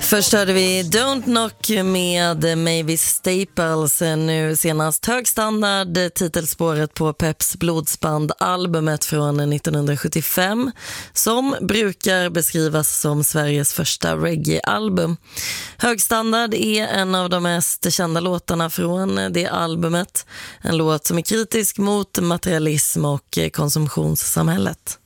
Först hörde vi Don't Knock med Mavis Staples, nu senast Hög standard, titelspåret på Peps blodsband-albumet från 1975 som brukar beskrivas som Sveriges första reggae-album. Hög standard är en av de mest kända låtarna från det albumet, en låt som är kritisk mot materialism och konsumtionssamhället.